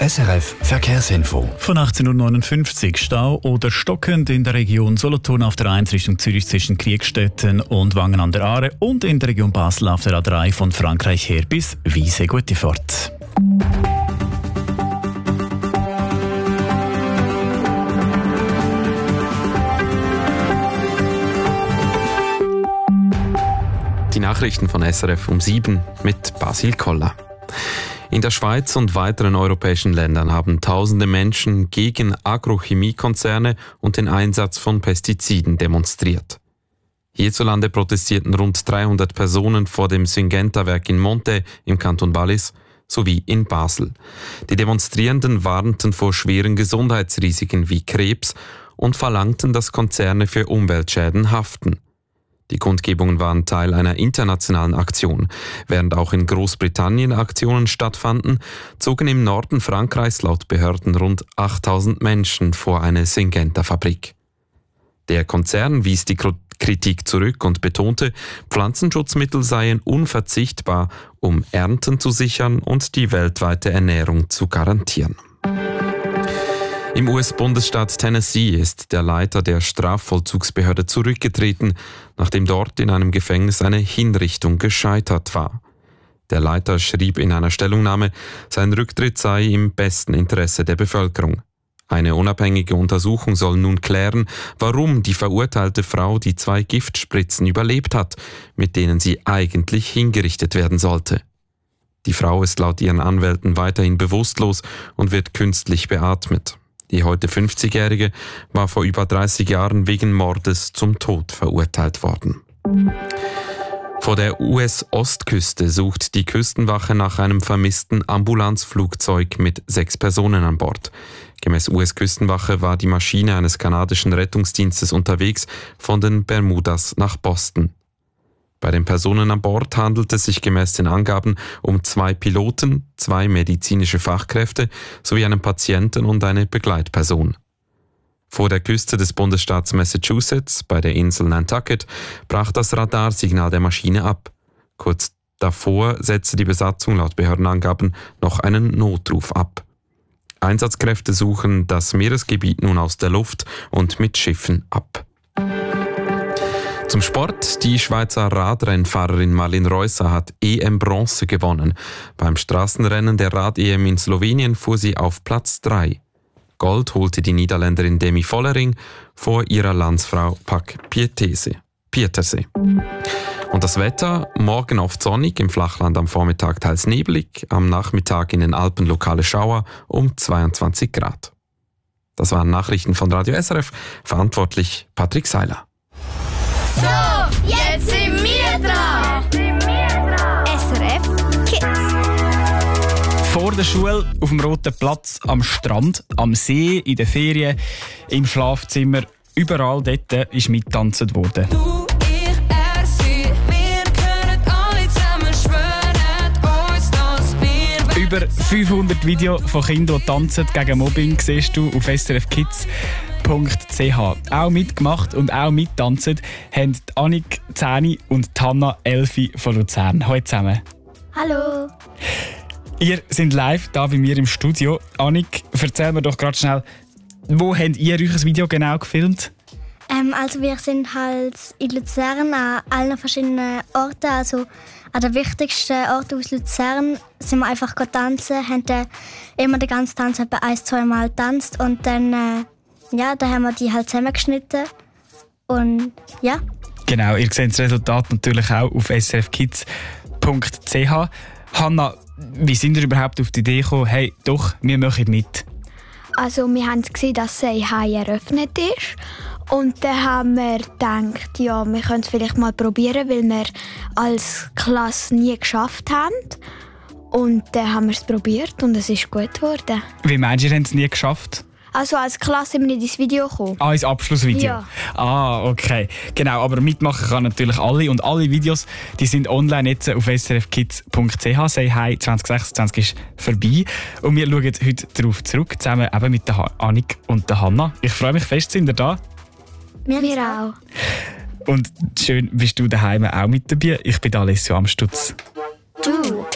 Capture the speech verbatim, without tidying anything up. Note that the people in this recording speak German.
S R F Verkehrsinfo. Von achtzehn Uhr neunundfünfzig Stau oder stockend in der Region Solothurn auf der eins Richtung Zürich zwischen Kriegstetten und Wangen an der Aare und in der Region Basel auf der A drei von Frankreich her bis Wiese. Gute Fahrt. Die Nachrichten von S R F um sieben mit Basil Koller. In der Schweiz und weiteren europäischen Ländern haben tausende Menschen gegen Agrochemiekonzerne und den Einsatz von Pestiziden demonstriert. Hierzulande protestierten rund dreihundert Personen vor dem Syngenta-Werk in Monte im Kanton Wallis sowie in Basel. Die Demonstrierenden warnten vor schweren Gesundheitsrisiken wie Krebs und verlangten, dass Konzerne für Umweltschäden haften. Die Kundgebungen waren Teil einer internationalen Aktion. Während auch in Großbritannien Aktionen stattfanden, zogen im Norden Frankreichs laut Behörden rund achttausend Menschen vor eine Syngenta-Fabrik. Der Konzern wies die Kritik zurück und betonte, Pflanzenschutzmittel seien unverzichtbar, um Ernten zu sichern und die weltweite Ernährung zu garantieren. Im U S-Bundesstaat Tennessee ist der Leiter der Strafvollzugsbehörde zurückgetreten, nachdem dort in einem Gefängnis eine Hinrichtung gescheitert war. Der Leiter schrieb in einer Stellungnahme, sein Rücktritt sei im besten Interesse der Bevölkerung. Eine unabhängige Untersuchung soll nun klären, warum die verurteilte Frau die zwei Giftspritzen überlebt hat, mit denen sie eigentlich hingerichtet werden sollte. Die Frau ist laut ihren Anwälten weiterhin bewusstlos und wird künstlich beatmet. Die heute fünfzigjährige war vor über dreißig Jahren wegen Mordes zum Tod verurteilt worden. Vor der U S-Ostküste sucht die Küstenwache nach einem vermissten Ambulanzflugzeug mit sechs Personen an Bord. Gemäß U S-Küstenwache war die Maschine eines kanadischen Rettungsdienstes unterwegs von den Bermudas nach Boston. Bei den Personen an Bord handelt es sich gemäß den Angaben um zwei Piloten, zwei medizinische Fachkräfte sowie einen Patienten und eine Begleitperson. Vor der Küste des Bundesstaats Massachusetts, bei der Insel Nantucket, brach das Radarsignal der Maschine ab. Kurz davor setzte die Besatzung laut Behördenangaben noch einen Notruf ab. Einsatzkräfte suchen das Meeresgebiet nun aus der Luft und mit Schiffen ab. Zum Sport. Die Schweizer Radrennfahrerin Marlene Reusser hat E M-Bronze gewonnen. Beim Straßenrennen der Rad-E M in Slowenien fuhr sie auf Platz drei. Gold holte die Niederländerin Demi Vollering vor ihrer Landsfrau Pak Pieterse. Und das Wetter, morgen oft sonnig, im Flachland am Vormittag teils neblig, am Nachmittag in den Alpen lokale Schauer um zweiundzwanzig Grad. Das waren Nachrichten von Radio S R F, verantwortlich Patrick Seiler. So, jetzt sind wir dran. S R F Kids. Vor der Schule, auf dem Roten Platz, am Strand, am See, in den Ferien, im Schlafzimmer, überall dort ist mitgetanzt worden. Du, ich, er, sie, wir können alle zusammen schwören uns, dass wir... Über fünfhundert Videos von Kindern, die tanzen gegen Mobbing, siehst du auf S R F Kids. .ch. Auch mitgemacht und auch mittanzen haben Annik zehn und Hanna elf von Luzern. Hallo zusammen. Hallo. Ihr seid live hier bei mir im Studio. Annik, erzähl mir doch gerade schnell, wo habt ihr euch das Video genau gefilmt? Ähm, also wir sind halt in Luzern an allen verschiedenen Orten, also an den wichtigsten Orten aus Luzern sind wir einfach tanzen, haben dann immer den ganzen Tanz etwa ein, zwei Mal getanzt und dann äh, ja, da haben wir die halt zusammengeschnitten und ja. Genau, ihr seht das Resultat natürlich auch auf s r f kids punkt c h. Hanna, wie sind ihr überhaupt auf die Idee gekommen, hey, doch, wir machen mit? Also wir haben gesehen, dass es Hai eröffnet ist und dann haben wir gedacht, ja, wir können es vielleicht mal probieren, weil wir als Klasse nie geschafft haben. Und dann haben wir es probiert und es ist gut geworden. Wie meinst du, ihr habt es nie geschafft? Also als Klasse sind wir nicht ins Video gekommen. Ah, ins Abschlussvideo? Ja. Ah, okay. Genau, aber mitmachen kann natürlich alle. Und alle Videos die sind online jetzt auf s r f kids punkt c h. Say Hi zwanzig sechsundzwanzig ist vorbei. Und wir schauen heute darauf zurück, zusammen eben mit der Annik und der Hanna. Ich freue mich fest, sind ihr da? Wir, wir auch. Und schön bist du daheim auch mit dabei. Ich bin Alessio Amstutz. Du